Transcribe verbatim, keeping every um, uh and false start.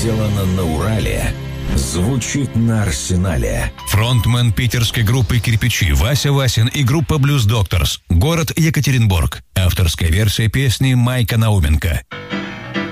сделано на Урале, звучит на Арсенале. Фронтмен питерской группы «Кирпичи» Вася Васин и группа Blues Doctors. Город Екатеринбург. Авторская версия песни Майка Науменко.